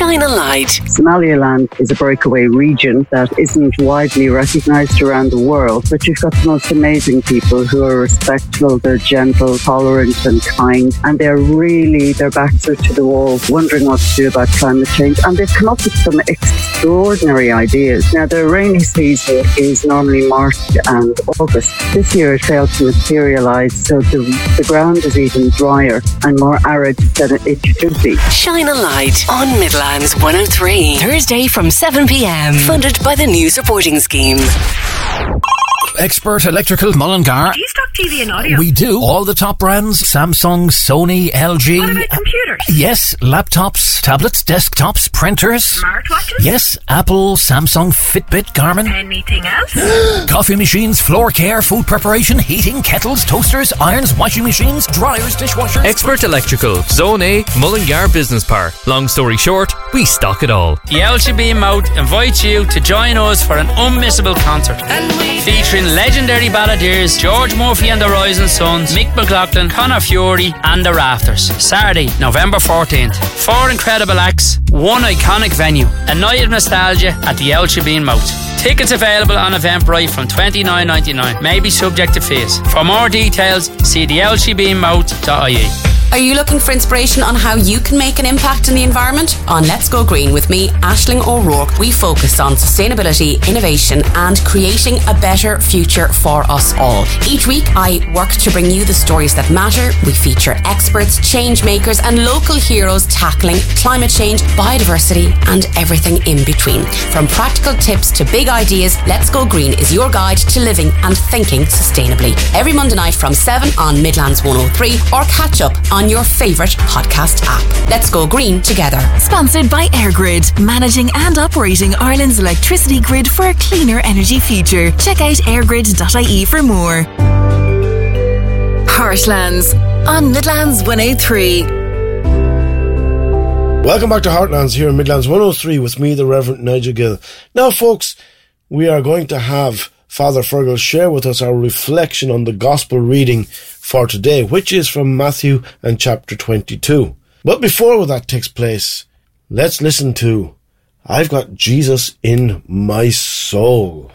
Shine a light. Somaliland is a breakaway region that isn't widely recognised around the world, but you've got the most amazing people who are respectful, they're gentle, tolerant and kind, and their backs are to the wall, wondering what to do about climate change, and they've come up with some extraordinary ideas. Now, the rainy season is normally March and August. This year it failed to materialise, so the ground is even drier and more arid than it should be. Shine a light on Midlands 103. Thursday from 7 p.m. Funded by the New Supporting Scheme. Expert Electrical Mullingar. Do you stock TV and audio? We do. All the top brands. Samsung, Sony, LG. What about computers? Yes. Laptops, tablets, desktops, printers. Smartwatches? Yes. Apple, Samsung, Fitbit, Garmin. Anything else? Coffee machines, floor care, food preparation, heating, kettles, toasters, irons, washing machines, dryers, dishwashers. Expert Electrical, Zone A, Mullingar Business Park. Long story short, we stock it all. The LCB Mouth invites you to join us for an unmissable concert featuring legendary balladeers George Murphy and the Rising Sons, Mick McLaughlin, Conor Fury and the Rafters. Saturday, November 14th. 4 incredible acts, one iconic venue, a night of nostalgia at the LCB Mouth. Tickets available on Eventbrite from $29.99. May be subject to fees. For more details, see the lcbmouth.ie. Are you looking for inspiration on how you can make an impact in the environment? On Let's Go Green with me, Aisling O'Rourke, we focus on sustainability, innovation and creating a better future for us all. Each week I work to bring you the stories that matter. We feature experts, change makers and local heroes tackling climate change, biodiversity and everything in between. From practical tips to big ideas, Let's Go Green is your guide to living and thinking sustainably. Every Monday night from 7 on Midlands 103 or catch up on your favourite podcast app. Let's go green together. Sponsored by AirGrid, managing and operating Ireland's electricity grid for a cleaner energy future. Check out airgrid.ie for more. Heartlands on Midlands 103. Welcome back to Heartlands here in Midlands 103 with me, the Reverend Nigel Gill. Now, folks, we are going to have Father Fergal share with us our reflection on the Gospel reading for today, which is from Matthew and chapter 22. But before that takes place, let's listen to I've Got Jesus in My Soul.